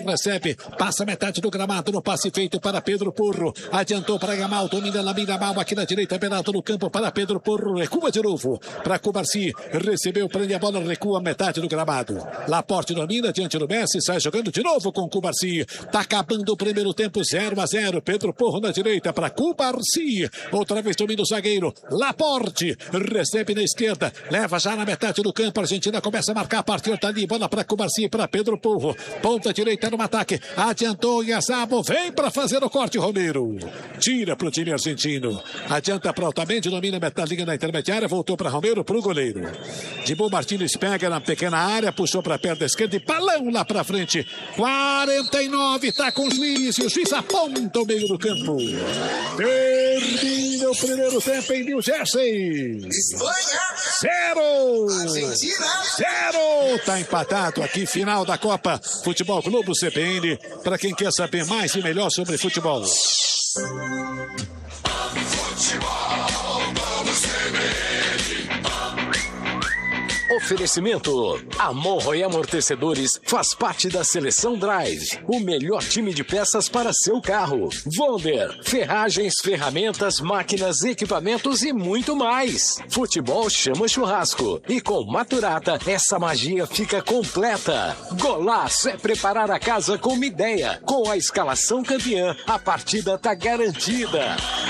recebe, passa metade do gramado no passe feito para Pedro Porro. Adiantou para Gamal, domina na Miramar, aqui na direita, Bernardo no campo para Pedro Porro. Recua de novo para Cubarci. Recebeu, prende a bola, recua metade do gramado. Laporte domina diante do Messi, sai jogando de novo com Cubarci. Tá acabando o primeiro tempo, 0-0. Pedro Porro na direita para Cubarci. Outra vez domina o zagueiro. Laporte recebe na esquerda, leva já na metade do campo. A Argentina começa a marcar a partir dali. Bola para Cubarci, para Pedro Porro. Ponta direita no ataque. Adiantou Iazabo, vem para fazer o corte, Romero. Tira para o time argentino. Adianta para Altamente, domina metade na intermediária. Voltou para Romero, para o goleiro. Dibu Martínez pega na pequena área, puxou para a perna esquerda e balão lá para frente. 49, tá com o juiz. E o juiz aponta o meio do campo. Termina o primeiro tempo em New Jersey. Espanha. 0. Argentina. 0. Tá empatado aqui, final da Copa Futebol Globo CBN. Para quem quer saber mais e melhor sobre futebol. Oferecimento. Amorro e Amortecedores faz parte da Seleção Drive, o melhor time de peças para seu carro. Wonder, ferragens, ferramentas, máquinas, equipamentos e muito mais. Futebol chama churrasco e com Maturata essa magia fica completa. Golaço é preparar a casa com uma ideia. Com a escalação campeã, a partida tá garantida.